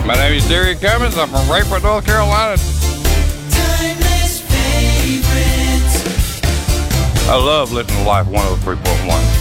My name is Derry Cummins. I'm from Rayford, North Carolina. Timeless favorites. I love listening to Life 103.1.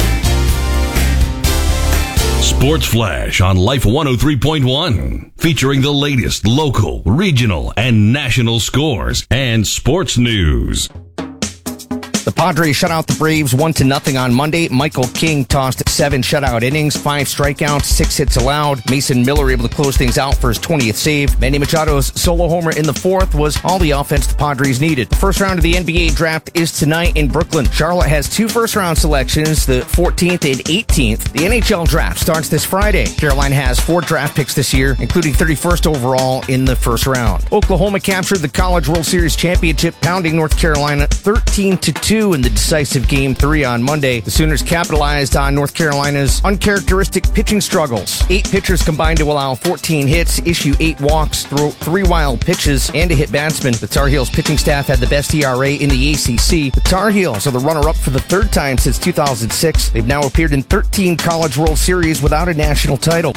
Sports Flash on Life 103.1, featuring the latest local, regional, and national scores and sports news. The Padres shut out the Braves 1-0 on Monday. Michael King tossed 7 shutout innings, 5 strikeouts, 6 hits allowed. Mason Miller able to close things out for his 20th save. Manny Machado's solo homer in the 4th was all the offense the Padres needed. The first round of the NBA draft is tonight in Brooklyn. Charlotte has 2 first-round selections, the 14th and 18th. The NHL draft starts this Friday. Carolina has 4 draft picks this year, including 31st overall in the first round. Oklahoma captured the College World Series championship, pounding North Carolina 13-2 in the decisive Game 3 on Monday. The Sooners capitalized on North Carolina's uncharacteristic pitching struggles. 8 pitchers combined to allow 14 hits, issue 8 walks, throw 3 wild pitches, and a hit batsman. The Tar Heels pitching staff had the best ERA in the ACC. The Tar Heels are the runner-up for the 3rd time since 2006. They've now appeared in 13 College World Series without a national title.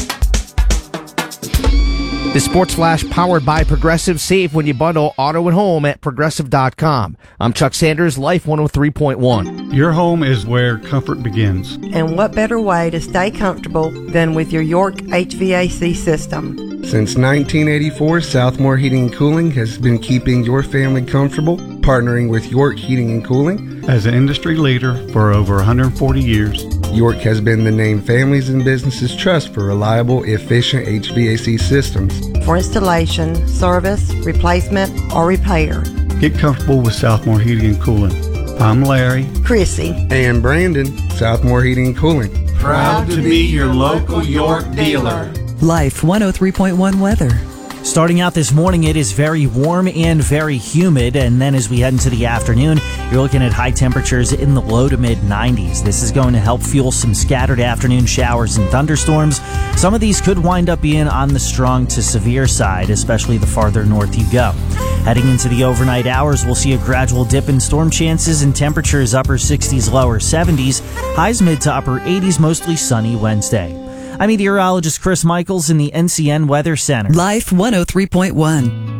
The Sports Flash powered by Progressive. Save when you bundle auto and home at Progressive.com. I'm Chuck Sanders, Life 103.1. Your home is where comfort begins. And what better way to stay comfortable than with your York HVAC system? Since 1984, Southmore Heating and Cooling has been keeping your family comfortable, partnering with York Heating and Cooling. As an industry leader for over 140 years, York has been the name families and businesses trust for reliable, efficient HVAC systems. For installation, service, replacement, or repair. get comfortable with Southmore Heating and Cooling. I'm Larry, Chrissy, and Brandon, Southmore Heating and Cooling. Proud to be your local York dealer. Life 103.1 weather. Starting out this morning, it is very warm and very humid, and then as we head into the afternoon, you're looking at high temperatures in the low to mid-90s. This is going to help fuel some scattered afternoon showers and thunderstorms. Some of these could wind up being on the strong to severe side, especially the farther north you go. Heading into the overnight hours, we'll see a gradual dip in storm chances and temperatures upper 60s, lower 70s, highs mid to upper 80s, mostly sunny Wednesday. I'm meteorologist Chris Michaels in the NCN Weather Center. Life 103.1.